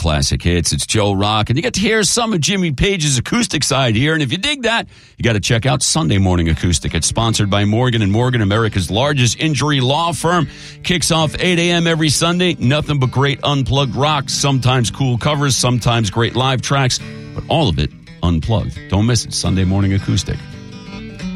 classic hits. It's Joe Rock, and you get to hear some of Jimmy Page's acoustic side here. And if you dig that, you got to check out Sunday Morning Acoustic. It's sponsored by Morgan & Morgan, America's largest injury law firm. Kicks off 8 a.m. every Sunday. Nothing but great unplugged rock, sometimes cool covers, sometimes great live tracks, but all of it unplugged. Don't miss it. Sunday Morning Acoustic.